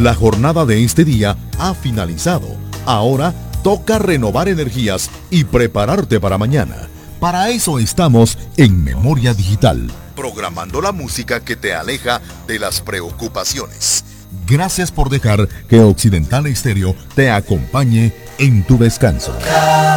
La jornada de este día ha finalizado. Ahora toca renovar energías y prepararte para mañana. Para eso estamos en Memoria Digital, programando la música que te aleja de las preocupaciones. Gracias por dejar que Occidental Estéreo te acompañe en tu descanso.